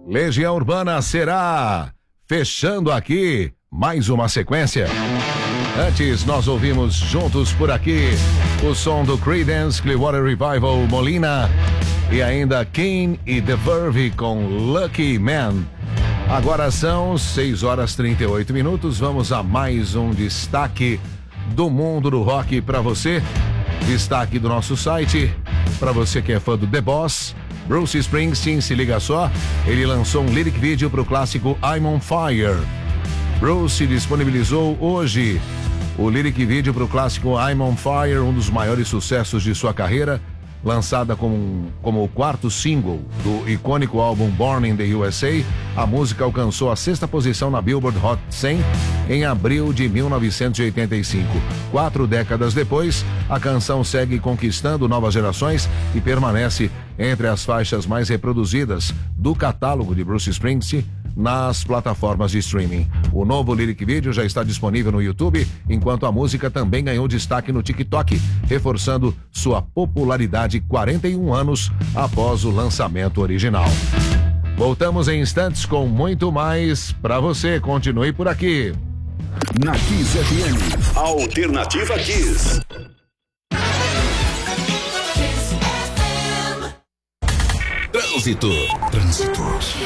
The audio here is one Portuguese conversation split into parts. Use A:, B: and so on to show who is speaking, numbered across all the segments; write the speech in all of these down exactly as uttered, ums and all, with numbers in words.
A: Legião Urbana será fechando aqui mais uma sequência. Antes nós ouvimos juntos por aqui o som do Creedence Clearwater Revival Molina e ainda Kane e The Verve com Lucky Man. Agora são seis horas e trinta e oito minutos. Vamos a mais um destaque do mundo do rock para você. Destaque do nosso site para você que é fã do The Boss. Bruce Springsteen, se liga só, ele lançou um lyric video para o clássico I'm on Fire. Bruce disponibilizou hoje o lyric video para o clássico I'm on Fire, um dos maiores sucessos de sua carreira, lançada como, como o quarto single do icônico álbum Born in the U S A. A música alcançou a sexta posição na Billboard Hot cem em abril de mil novecentos e oitenta e cinco. Quatro décadas depois, a canção segue conquistando novas gerações e permanece entre as faixas mais reproduzidas do catálogo de Bruce Springsteen nas plataformas de streaming. O novo lyric video já está disponível no YouTube, enquanto a música também ganhou destaque no TikTok, reforçando sua popularidade quarenta e um anos após o lançamento original. Voltamos em instantes com muito mais para você. Continue por aqui.
B: Na Kiss F M, Alternativa Kiss. Trânsito. Trânsito.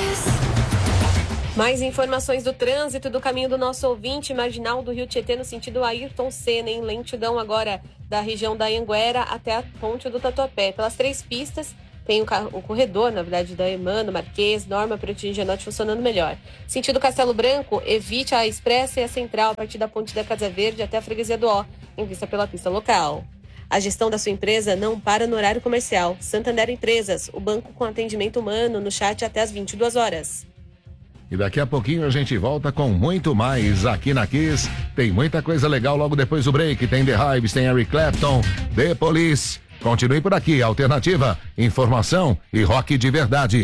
C: Mais informações do trânsito do caminho do nosso ouvinte, marginal do Rio Tietê, no sentido Ayrton Senna, em lentidão agora da região da Anhanguera até a ponte do Tatuapé. Pelas três pistas, tem o, o corredor, na verdade, da Emano, Marquês, Norma, Pretinho Gianotti funcionando melhor. Sentido Castelo Branco, evite a Expressa e a Central a partir da ponte da Casa Verde até a Freguesia do Ó, em vista pela pista local. A gestão da sua empresa não para no horário comercial. Santander Empresas, o banco com atendimento humano no chat até às vinte e duas horas.
A: E daqui a pouquinho a gente volta com muito mais aqui na Kiss. Tem muita coisa legal logo depois do break. Tem The Hives, tem Eric Clapton, The Police. Continue por aqui, Alternativa, informação e rock de verdade.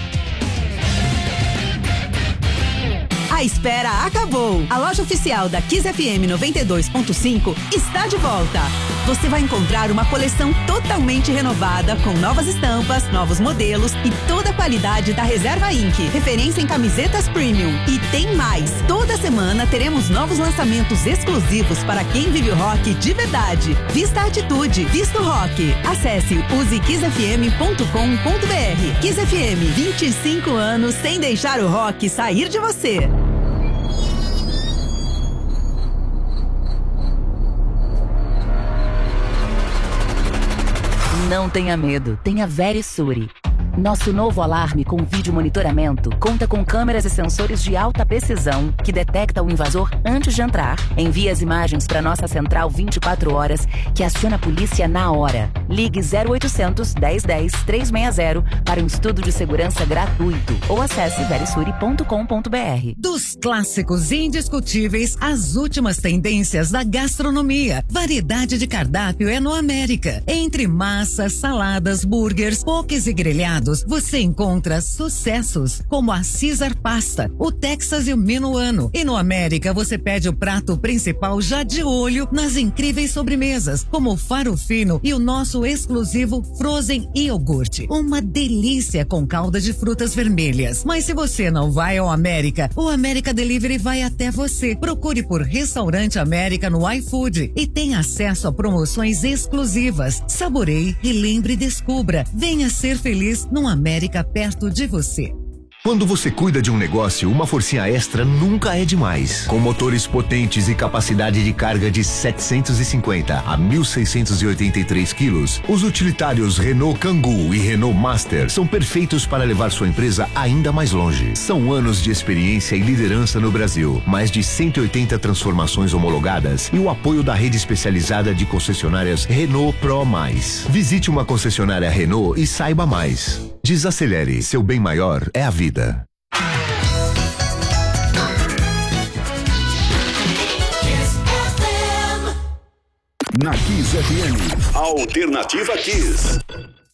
D: A espera acabou. A loja oficial da Kiss F M noventa e dois ponto cinco está de volta. Você vai encontrar uma coleção totalmente renovada, com novas estampas, novos modelos e toda a qualidade da Reserva Incorporated, referência em camisetas premium. E tem mais! Toda semana teremos novos lançamentos exclusivos para quem vive o rock de verdade. Vista a atitude, vista o rock. Acesse use kiss f m ponto com ponto b r. Kiss F M, vinte e cinco anos sem deixar o rock sair de você.
E: Não tenha medo, tenha Verisure. Nosso novo alarme com vídeo monitoramento conta com câmeras e sensores de alta precisão que detecta o invasor antes de entrar. Envia as imagens para nossa central vinte e quatro horas, que aciona a polícia na hora. Ligue zero oitocentos, dez dez, trezentos e sessenta para um estudo de segurança gratuito ou acesse verisure ponto com ponto b r.
F: Dos clássicos indiscutíveis às últimas tendências da gastronomia, variedade de cardápio é no América. Entre massas, saladas, burgers, pokés e grelhados, você encontra sucessos como a Caesar Pasta, o Texas e o Minuano. E no América você pede o prato principal já de olho nas incríveis sobremesas, como o faro fino e o nosso exclusivo Frozen Iogurte. Uma delícia com calda de frutas vermelhas. Mas se você não vai ao América, o América Delivery vai até você. Procure por Restaurante América no iFood e tenha acesso a promoções exclusivas. Saboreie, relembre e descubra. Venha ser feliz num América perto de você.
B: Quando você cuida de um negócio, uma forcinha extra nunca é demais. Com motores potentes e capacidade de carga de setecentos e cinquenta a mil seiscentos e oitenta e três quilos, os utilitários Renault Kangoo e Renault Master são perfeitos para levar sua empresa ainda mais longe. São anos de experiência e liderança no Brasil, mais de cento e oitenta transformações homologadas e o apoio da rede especializada de concessionárias Renault Pro Mais. Visite uma concessionária Renault e saiba mais. Desacelere, seu bem maior é a vida. Na Kiss F M, Alternativa Kiss.